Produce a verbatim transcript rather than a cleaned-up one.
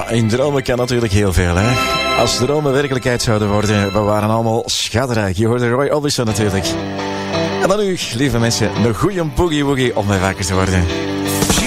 Ja, in dromen kan natuurlijk heel veel, hè. Als dromen werkelijkheid zouden worden, we waren allemaal schatrijk. Je hoorde Roy Orbison natuurlijk. En dan nu, lieve mensen, een goeie boogie woogie om bij wakker te worden.